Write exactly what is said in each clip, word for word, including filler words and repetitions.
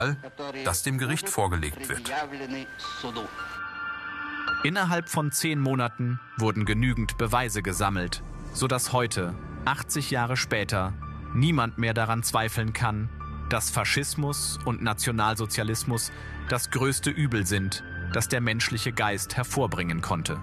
das dem Gericht vorgelegt wird. Innerhalb von zehn Monaten wurden genügend Beweise gesammelt, sodass heute, achtzig Jahre später, niemand mehr daran zweifeln kann, dass Faschismus und Nationalsozialismus das größte Übel sind, das der menschliche Geist hervorbringen konnte.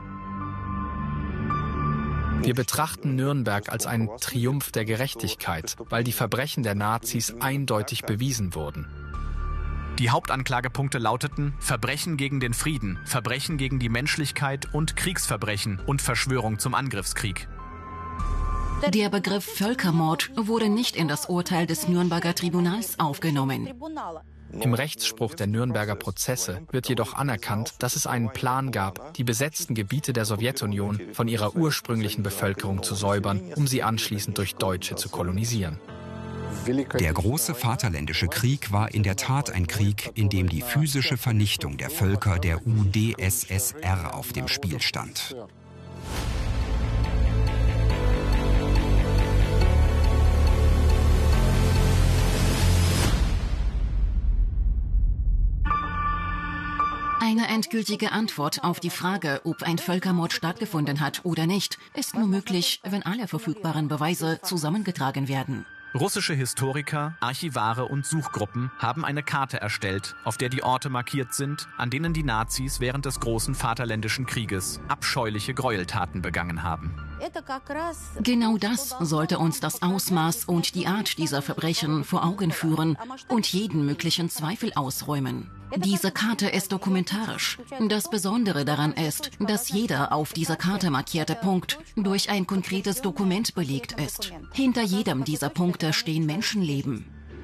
Wir betrachten Nürnberg als einen Triumph der Gerechtigkeit, weil die Verbrechen der Nazis eindeutig bewiesen wurden. Die Hauptanklagepunkte lauteten Verbrechen gegen den Frieden, Verbrechen gegen die Menschlichkeit und Kriegsverbrechen und Verschwörung zum Angriffskrieg. Der Begriff Völkermord wurde nicht in das Urteil des Nürnberger Tribunals aufgenommen. Im Rechtsspruch der Nürnberger Prozesse wird jedoch anerkannt, dass es einen Plan gab, die besetzten Gebiete der Sowjetunion von ihrer ursprünglichen Bevölkerung zu säubern, um sie anschließend durch Deutsche zu kolonisieren. Der große Vaterländische Krieg war in der Tat ein Krieg, in dem die physische Vernichtung der Völker der U d S S R auf dem Spiel stand. Eine endgültige Antwort auf die Frage, ob ein Völkermord stattgefunden hat oder nicht, ist nur möglich, wenn alle verfügbaren Beweise zusammengetragen werden. Russische Historiker, Archivare und Suchgruppen haben eine Karte erstellt, auf der die Orte markiert sind, an denen die Nazis während des großen Vaterländischen Krieges abscheuliche Gräueltaten begangen haben. Genau das sollte uns das Ausmaß und die Art dieser Verbrechen vor Augen führen und jeden möglichen Zweifel ausräumen. Diese Karte ist dokumentarisch. Das Besondere daran ist, dass jeder auf dieser Karte markierte Punkt durch ein konkretes Dokument belegt ist. Hinter jedem dieser Punkte stehen Menschenleben.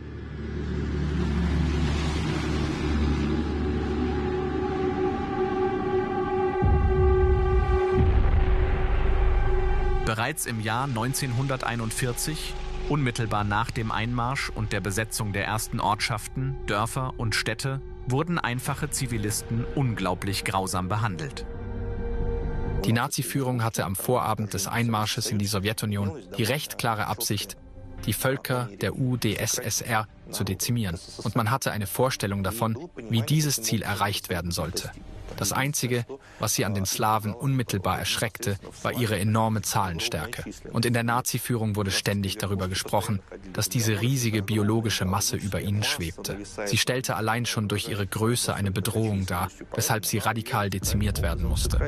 Bereits im Jahr neunzehnhunderteinundvierzig, unmittelbar nach dem Einmarsch und der Besetzung der ersten Ortschaften, Dörfer und Städte, wurden einfache Zivilisten unglaublich grausam behandelt. Die Nazi-Führung hatte am Vorabend des Einmarsches in die Sowjetunion die recht klare Absicht, die Völker der U d S S R zu dezimieren. Und man hatte eine Vorstellung davon, wie dieses Ziel erreicht werden sollte. Das Einzige, was sie an den Slawen unmittelbar erschreckte, war ihre enorme Zahlenstärke. Und in der Nazi-Führung wurde ständig darüber gesprochen, dass diese riesige biologische Masse über ihnen schwebte. Sie stellte allein schon durch ihre Größe eine Bedrohung dar, weshalb sie radikal dezimiert werden musste.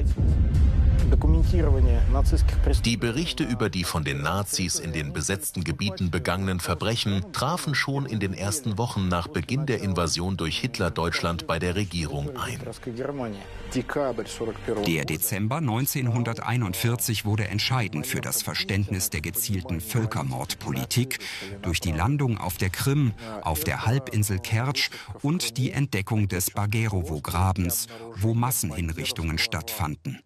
Die Berichte über die von den Nazis in den besetzten Gebieten begangenen Verbrechen trafen schon in den ersten Wochen nach Beginn der Invasion durch Hitler-Deutschland bei der Regierung ein. Der Dezember neunzehnhunderteinundvierzig wurde entscheidend für das Verständnis der gezielten Völkermordpolitik durch die Landung auf der Krim, auf der Halbinsel Kertsch und die Entdeckung des Bagerowo-Grabens, wo Massenhinrichtungen stattfanden.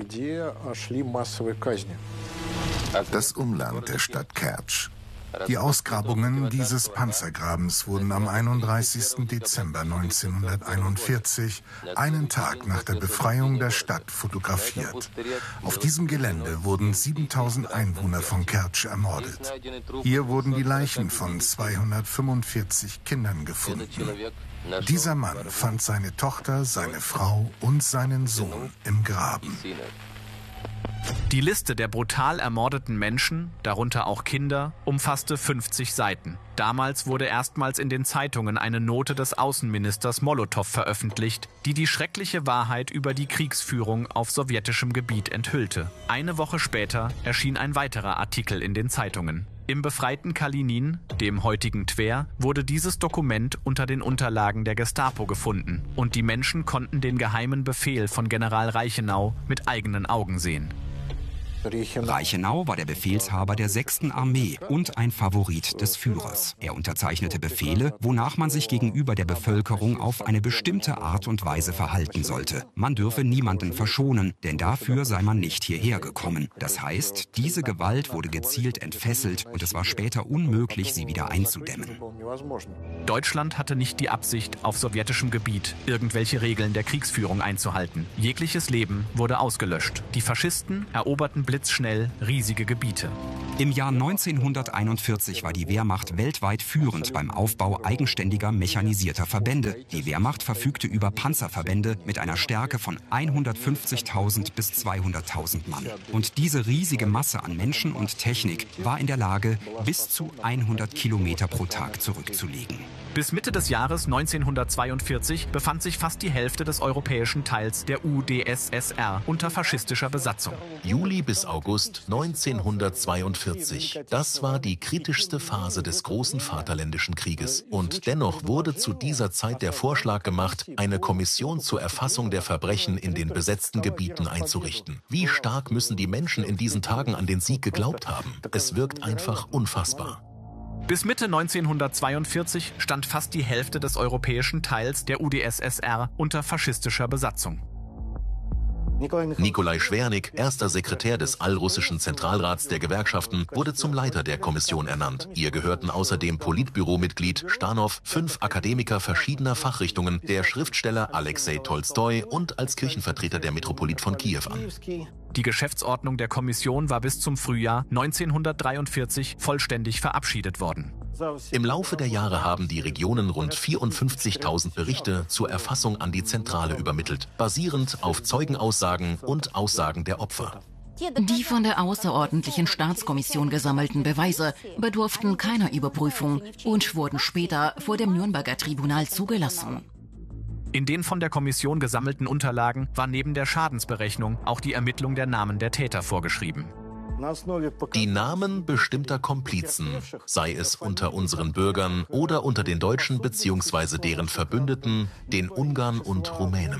Das Umland der Stadt Kertsch. Die Ausgrabungen dieses Panzergrabens wurden am einunddreißigsten Dezember neunzehnhunderteinundvierzig, einen Tag nach der Befreiung der Stadt, fotografiert. Auf diesem Gelände wurden siebentausend Einwohner von Kertsch ermordet. Hier wurden die Leichen von zweihundertfünfundvierzig Kindern gefunden. Dieser Mann fand seine Tochter, seine Frau und seinen Sohn im Graben. Die Liste der brutal ermordeten Menschen, darunter auch Kinder, umfasste fünfzig Seiten. Damals wurde erstmals in den Zeitungen eine Note des Außenministers Molotow veröffentlicht, die die schreckliche Wahrheit über die Kriegsführung auf sowjetischem Gebiet enthüllte. Eine Woche später erschien ein weiterer Artikel in den Zeitungen. Im befreiten Kalinin, dem heutigen Twer, wurde dieses Dokument unter den Unterlagen der Gestapo gefunden und die Menschen konnten den geheimen Befehl von General Reichenau mit eigenen Augen sehen. Reichenau war der Befehlshaber der sechsten Armee und ein Favorit des Führers. Er unterzeichnete Befehle, wonach man sich gegenüber der Bevölkerung auf eine bestimmte Art und Weise verhalten sollte. Man dürfe niemanden verschonen, denn dafür sei man nicht hierher gekommen. Das heißt, diese Gewalt wurde gezielt entfesselt und es war später unmöglich, sie wieder einzudämmen. Deutschland hatte nicht die Absicht, auf sowjetischem Gebiet irgendwelche Regeln der Kriegsführung einzuhalten. Jegliches Leben wurde ausgelöscht. Die Faschisten eroberten blitzschnell riesige Gebiete. Im Jahr neunzehnhunderteinundvierzig war die Wehrmacht weltweit führend beim Aufbau eigenständiger mechanisierter Verbände. Die Wehrmacht verfügte über Panzerverbände mit einer Stärke von hundertfünfzigtausend bis zweihunderttausend Mann. Und diese riesige Masse an Menschen und Technik war in der Lage, bis zu hundert Kilometer pro Tag zurückzulegen. Bis Mitte des Jahres neunzehnhundertzweiundvierzig befand sich fast die Hälfte des europäischen Teils der U d S S R unter faschistischer Besatzung. Juli bis August neunzehnhundertzweiundvierzig. Das war die kritischste Phase des großen Vaterländischen Krieges. Und dennoch wurde zu dieser Zeit der Vorschlag gemacht, eine Kommission zur Erfassung der Verbrechen in den besetzten Gebieten einzurichten. Wie stark müssen die Menschen in diesen Tagen an den Sieg geglaubt haben? Es wirkt einfach unfassbar. Bis Mitte neunzehnhundertzweiundvierzig stand fast die Hälfte des europäischen Teils der U d S S R unter faschistischer Besatzung. Nikolai Schwernik, erster Sekretär des Allrussischen Zentralrats der Gewerkschaften, wurde zum Leiter der Kommission ernannt. Ihr gehörten außerdem Politbüromitglied Stanow, fünf Akademiker verschiedener Fachrichtungen, der Schriftsteller Alexei Tolstoi und als Kirchenvertreter der Metropolit von Kiew an. Die Geschäftsordnung der Kommission war bis zum Frühjahr neunzehnhundertdreiundvierzig vollständig verabschiedet worden. Im Laufe der Jahre haben die Regionen rund vierundfünfzigtausend Berichte zur Erfassung an die Zentrale übermittelt, basierend auf Zeugenaussagen und Aussagen der Opfer. Die von der außerordentlichen Staatskommission gesammelten Beweise bedurften keiner Überprüfung und wurden später vor dem Nürnberger Tribunal zugelassen. In den von der Kommission gesammelten Unterlagen war neben der Schadensberechnung auch die Ermittlung der Namen der Täter vorgeschrieben. Die Namen bestimmter Komplizen, sei es unter unseren Bürgern oder unter den Deutschen bzw. deren Verbündeten, den Ungarn und Rumänen.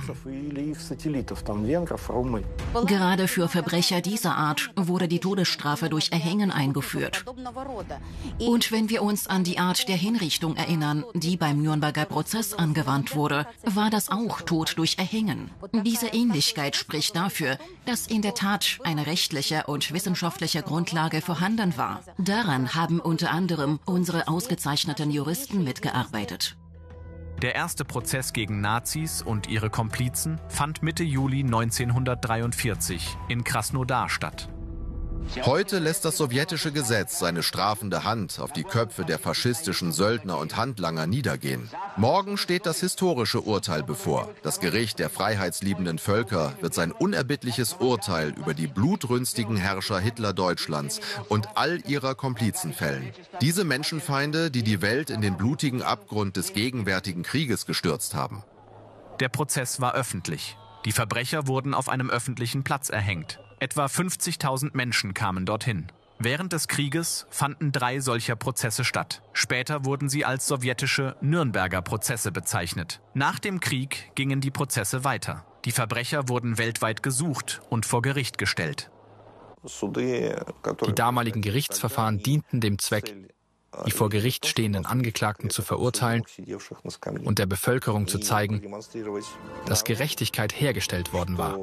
Gerade für Verbrecher dieser Art wurde die Todesstrafe durch Erhängen eingeführt. Und wenn wir uns an die Art der Hinrichtung erinnern, die beim Nürnberger Prozess angewandt wurde, war das auch Tod durch Erhängen. Diese Ähnlichkeit spricht dafür, dass in der Tat eine rechtliche und wissenschaftliche Grundlage vorhanden war. Daran haben unter anderem unsere ausgezeichneten Juristen mitgearbeitet. Der erste Prozess gegen Nazis und ihre Komplizen fand Mitte Juli neunzehnhundertdreiundvierzig in Krasnodar statt. Heute lässt das sowjetische Gesetz seine strafende Hand auf die Köpfe der faschistischen Söldner und Handlanger niedergehen. Morgen steht das historische Urteil bevor. Das Gericht der freiheitsliebenden Völker wird sein unerbittliches Urteil über die blutrünstigen Herrscher Hitler-Deutschlands und all ihrer Komplizen fällen. Diese Menschenfeinde, die die Welt in den blutigen Abgrund des gegenwärtigen Krieges gestürzt haben. Der Prozess war öffentlich. Die Verbrecher wurden auf einem öffentlichen Platz erhängt. Etwa fünfzigtausend Menschen kamen dorthin. Während des Krieges fanden drei solcher Prozesse statt. Später wurden sie als sowjetische Nürnberger Prozesse bezeichnet. Nach dem Krieg gingen die Prozesse weiter. Die Verbrecher wurden weltweit gesucht und vor Gericht gestellt. Die damaligen Gerichtsverfahren dienten dem Zweck, die vor Gericht stehenden Angeklagten zu verurteilen und der Bevölkerung zu zeigen, dass Gerechtigkeit hergestellt worden war.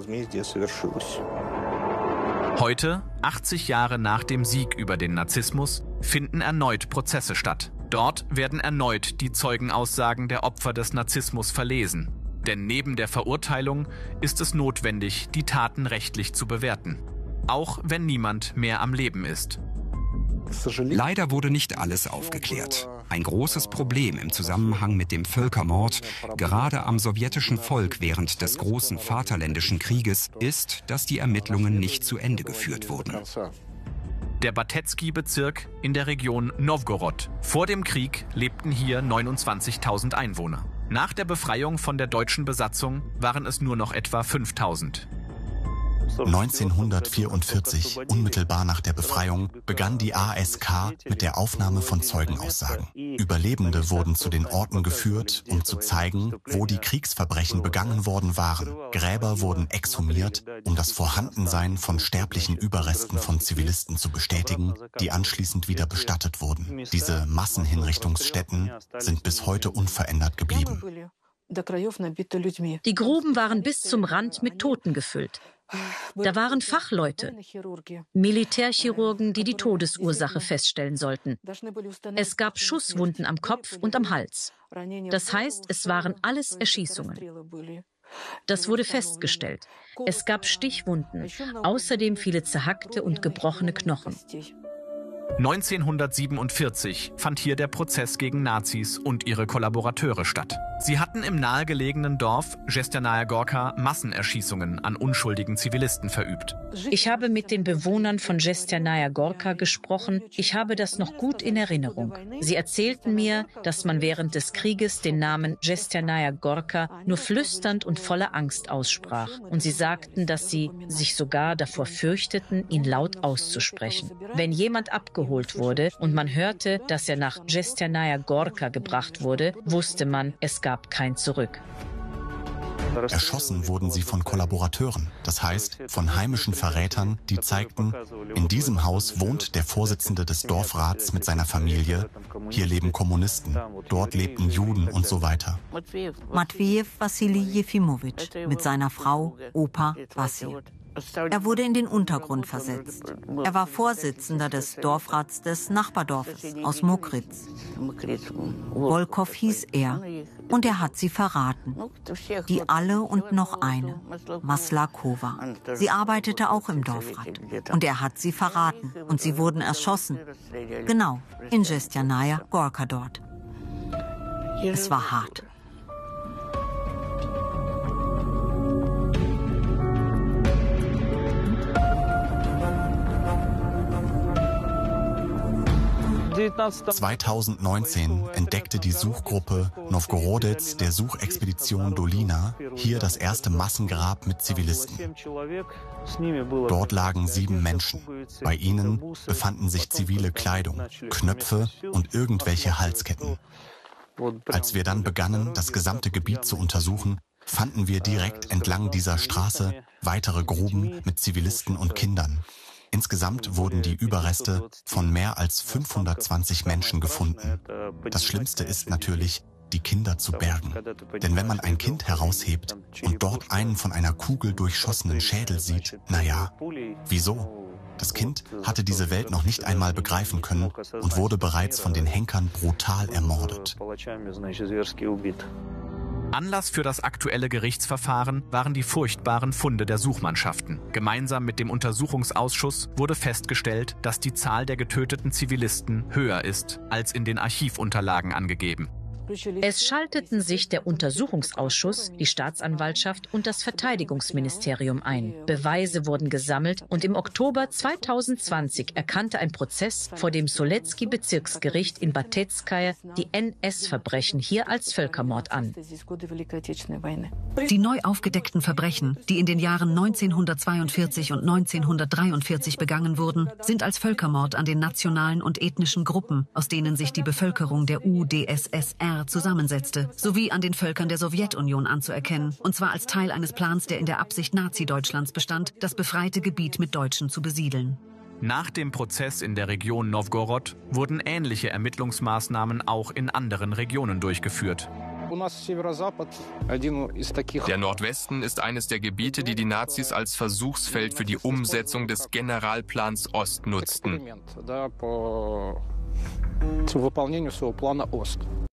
Heute, achtzig Jahre nach dem Sieg über den Narzissmus, finden erneut Prozesse statt. Dort werden erneut die Zeugenaussagen der Opfer des Narzissmus verlesen. Denn neben der Verurteilung ist es notwendig, die Taten rechtlich zu bewerten. Auch wenn niemand mehr am Leben ist. Leider wurde nicht alles aufgeklärt. Ein großes Problem im Zusammenhang mit dem Völkermord, gerade am sowjetischen Volk während des großen Vaterländischen Krieges, ist, dass die Ermittlungen nicht zu Ende geführt wurden. Der Batetsky-Bezirk in der Region Nowgorod. Vor dem Krieg lebten hier neunundzwanzigtausend Einwohner. Nach der Befreiung von der deutschen Besatzung waren es nur noch etwa fünftausend. neunzehnhundertvierundvierzig, unmittelbar nach der Befreiung, begann die A S K mit der Aufnahme von Zeugenaussagen. Überlebende wurden zu den Orten geführt, um zu zeigen, wo die Kriegsverbrechen begangen worden waren. Gräber wurden exhumiert, um das Vorhandensein von sterblichen Überresten von Zivilisten zu bestätigen, die anschließend wieder bestattet wurden. Diese Massenhinrichtungsstätten sind bis heute unverändert geblieben. Die Gruben waren bis zum Rand mit Toten gefüllt. Da waren Fachleute, Militärchirurgen, die die Todesursache feststellen sollten. Es gab Schusswunden am Kopf und am Hals. Das heißt, es waren alles Erschießungen. Das wurde festgestellt. Es gab Stichwunden, außerdem viele zerhackte und gebrochene Knochen. neunzehnhundertsiebenundvierzig fand hier der Prozess gegen Nazis und ihre Kollaborateure statt. Sie hatten im nahegelegenen Dorf Žesternaya Gorka Massenerschießungen an unschuldigen Zivilisten verübt. Ich habe mit den Bewohnern von Žesternaya Gorka gesprochen. Ich habe das noch gut in Erinnerung. Sie erzählten mir, dass man während des Krieges den Namen Žesternaya Gorka nur flüsternd und voller Angst aussprach. Und sie sagten, dass sie sich sogar davor fürchteten, ihn laut auszusprechen. Wenn jemand abgeholt wurde und man hörte, dass er nach Žesternaya Gorka gebracht wurde, wusste man, es gab kein Zurück. Erschossen wurden sie von Kollaborateuren, das heißt von heimischen Verrätern, die zeigten, in diesem Haus wohnt der Vorsitzende des Dorfrats mit seiner Familie, hier leben Kommunisten, dort lebten Juden und so weiter. Matvejew Wassili Jefimowitsch mit seiner Frau, Opa Wassil. Er wurde in den Untergrund versetzt. Er war Vorsitzender des Dorfrats des Nachbardorfes aus Mokritz. Volkov hieß er und er hat sie verraten. Die alle und noch eine, Maslakova. Sie arbeitete auch im Dorfrat und er hat sie verraten und sie wurden erschossen. Genau, in Žesternaya Gorka dort. Es war hart. zweitausendneunzehn entdeckte die Suchgruppe Nowgorodets der Suchexpedition Dolina hier das erste Massengrab mit Zivilisten. Dort lagen sieben Menschen. Bei ihnen befanden sich zivile Kleidung, Knöpfe und irgendwelche Halsketten. Als wir dann begannen, das gesamte Gebiet zu untersuchen, fanden wir direkt entlang dieser Straße weitere Gruben mit Zivilisten und Kindern. Insgesamt wurden die Überreste von mehr als fünfhundertzwanzig Menschen gefunden. Das Schlimmste ist natürlich, die Kinder zu bergen. Denn wenn man ein Kind heraushebt und dort einen von einer Kugel durchschossenen Schädel sieht, naja, wieso? Das Kind hatte diese Welt noch nicht einmal begreifen können und wurde bereits von den Henkern brutal ermordet. Anlass für das aktuelle Gerichtsverfahren waren die furchtbaren Funde der Suchmannschaften. Gemeinsam mit dem Untersuchungsausschuss wurde festgestellt, dass die Zahl der getöteten Zivilisten höher ist als in den Archivunterlagen angegeben. Es schalteten sich der Untersuchungsausschuss, die Staatsanwaltschaft und das Verteidigungsministerium ein. Beweise wurden gesammelt und im Oktober zweitausendzwanzig erkannte ein Prozess vor dem Soletski-Bezirksgericht in Batezkaja die N S-Verbrechen hier als Völkermord an. Die neu aufgedeckten Verbrechen, die in den Jahren neunzehnhundertzweiundvierzig und neunzehnhundertdreiundvierzig begangen wurden, sind als Völkermord an den nationalen und ethnischen Gruppen, aus denen sich die Bevölkerung der U d S S R zusammensetzte, sowie an den Völkern der Sowjetunion anzuerkennen, und zwar als Teil eines Plans, der in der Absicht Nazi-Deutschlands bestand, das befreite Gebiet mit Deutschen zu besiedeln. Nach dem Prozess in der Region Nowgorod wurden ähnliche Ermittlungsmaßnahmen auch in anderen Regionen durchgeführt. Der Nordwesten ist eines der Gebiete, die die Nazis als Versuchsfeld für die Umsetzung des Generalplans Ost nutzten.